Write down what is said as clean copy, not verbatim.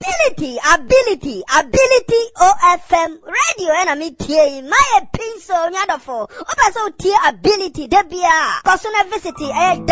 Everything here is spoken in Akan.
ability OFM radio and me tie my pencil nyadofo oba so tie ability debia cause na visit